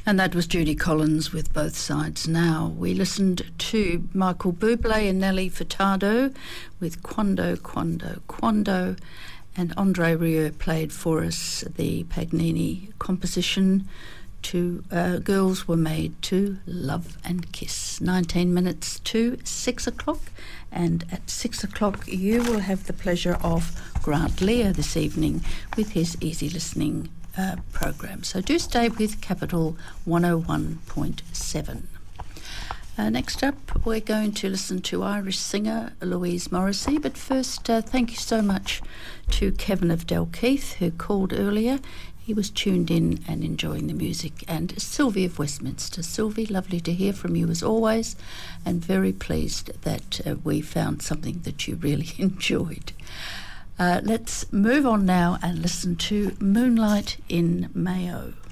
And that was Judy Collins with Both Sides Now. We listened to Michael Bublé and Nelly Furtado with Quando, Quando, Quando. And Andre Rieu played for us the Paganini composition, Two Girls Were Made to Love and Kiss. 19 minutes to 6 o'clock. And at 6 o'clock you will have the pleasure of Grant Lear this evening with his Easy Listening program. So do stay with Capital 101.7. Next up, we're going to listen to Irish singer Louise Morrissey. But first, thank you so much to Kevin of Dalkeith, who called earlier. He was tuned in and enjoying the music. And Sylvie of Westminster. Sylvie, lovely to hear from you as always, and very pleased that we found something that you really enjoyed. Let's move on now and listen to Moonlight in Mayo.